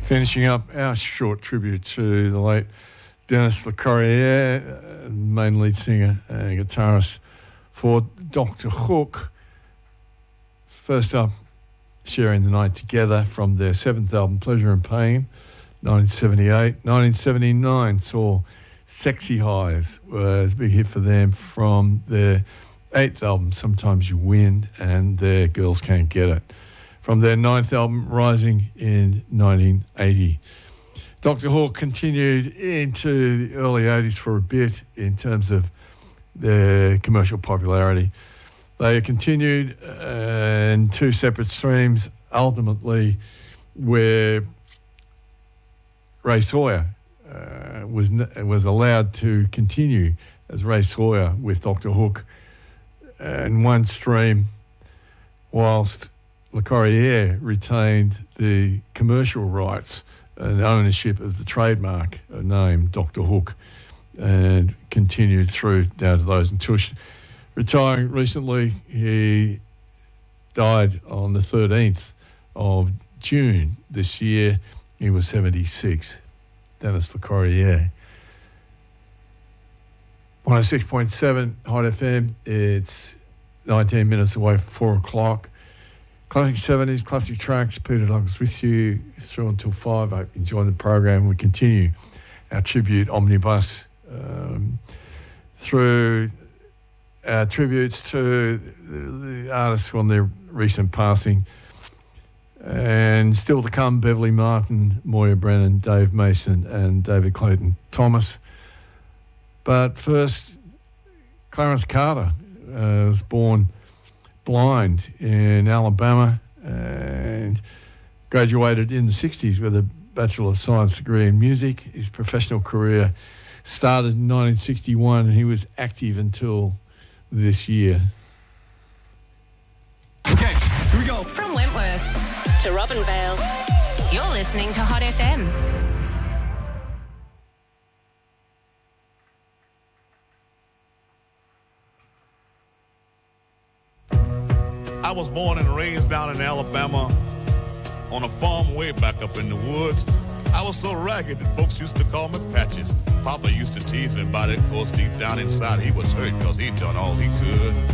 Finishing up our short tribute to the late Dennis LeCorrier, main lead singer and guitarist for Dr. Hook. First up, Sharing the Night Together from their seventh album, Pleasure and Pain, 1978. 1979 saw Sexy Highs, was a big hit for them from their eighth album, Sometimes You Win, and their Girls Can't Get It, from their ninth album, Rising, in 1980. Dr. Hook continued into the early 80s for a bit in terms of their commercial popularity. They continued in two separate streams, ultimately, where Ray Sawyer was allowed to continue as Ray Sawyer with Dr. Hook in one stream, whilst LeCorrier retained the commercial rights and ownership of the trademark name Dr. Hook, and continued through down to those until retiring recently. He died on the 13th of June this year. He was 76. Dennis LeCorrier. 106.7 Hot FM. It's 19 minutes away from 4 o'clock. Classic 70s, classic tracks. Peter Douglas with you through until 5. I hope you enjoy the program. We continue our tribute omnibus through our tributes to the artists on their recent passing. And still to come, Beverly Martin, Moya Brennan, Dave Mason, and David Clayton Thomas. But first, Clarence Carter was born blind in Alabama and graduated in the 60s with a Bachelor of Science degree in music. His professional career started in 1961 and he was active until this year. Okay, here we go. From Wentworth to Robinvale, you're listening to Hot FM. I was born and raised down in Alabama on a farm way back up in the woods. I was so ragged that folks used to call me Patches. Papa used to tease me about it, of course deep down inside he was hurt because he'd done all he could.